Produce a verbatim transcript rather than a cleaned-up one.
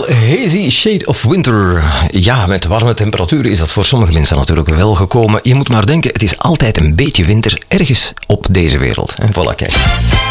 Hazy Shade of Winter. Ja, met warme temperaturen is dat voor sommige mensen natuurlijk wel gekomen. Je moet maar denken, het is altijd een beetje winter ergens op deze wereld. En voilà, kijk.